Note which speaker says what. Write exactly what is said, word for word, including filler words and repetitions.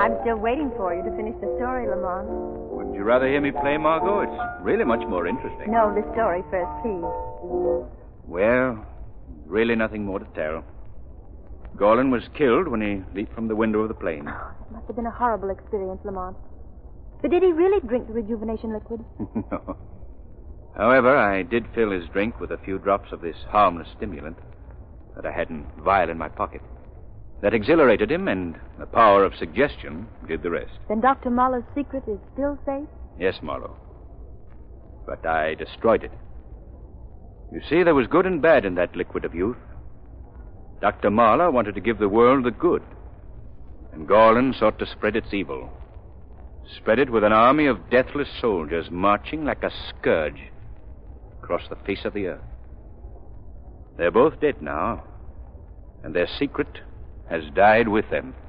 Speaker 1: I'm still waiting for you to finish the story, Lamont.
Speaker 2: Wouldn't you rather hear me play, Margot? It's really much more interesting.
Speaker 1: No, the story first, please.
Speaker 2: Well, really nothing more to tell. Gorlin was killed when he leaped from the window of the plane.
Speaker 1: Oh, it must have been a horrible experience, Lamont. But did he really drink the rejuvenation liquid?
Speaker 2: No. However, I did fill his drink with a few drops of this harmless stimulant that I had in vial in my pocket. That exhilarated him, and the power of suggestion did the rest.
Speaker 1: Then Doctor Marlowe's secret is still safe?
Speaker 2: Yes, Marlowe. But I destroyed it. You see, there was good and bad in that liquid of youth. Doctor Marlowe wanted to give the world the good, and Gorlin sought to spread its evil. Spread it with an army of deathless soldiers marching like a scourge across the face of the earth. They're both dead now, and their secret has died with them.